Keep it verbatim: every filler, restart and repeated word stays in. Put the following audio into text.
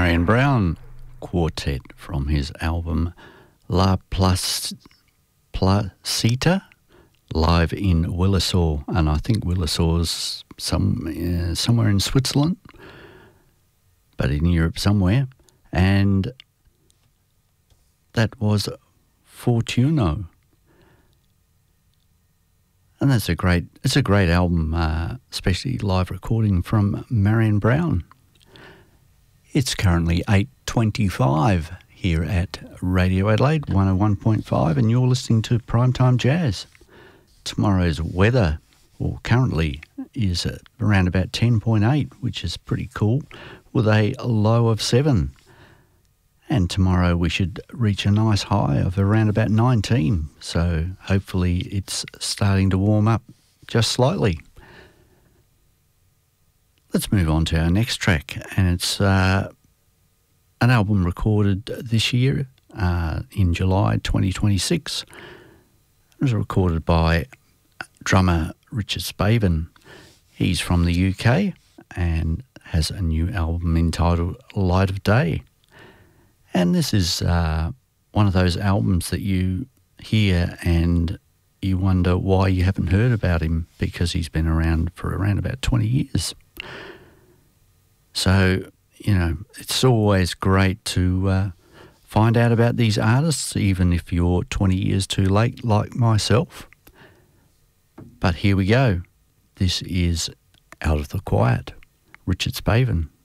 Marion Brown Quartet from his album La Plus, Placita, live in Willisor, and I think Willisor's some, uh, somewhere in Switzerland, but in Europe somewhere, and that was Fortuno. And that's a great, it's a great album, uh, especially live recording from Marion Brown. It's currently eight twenty-five here at Radio Adelaide one oh one point five, and you're listening to Primetime Jazz. Tomorrow's weather, or currently, is around about ten point eight, which is pretty cool, with a low of seven. And tomorrow we should reach a nice high of around about nineteen. So hopefully it's starting to warm up just slightly. Let's move on to our next track. And it's uh, an album recorded this year uh, in July twenty twenty-six. It was recorded by drummer Richard Spavin. He's from the U K and has a new album entitled Light of Day. And this is uh, one of those albums that you hear and you wonder why you haven't heard about him, because he's been around for around about twenty years. So, you know, it's always great to uh, find out about these artists, even if you're twenty years too late, like myself. But here we go. This is Out of the Quiet, Richard Spavin.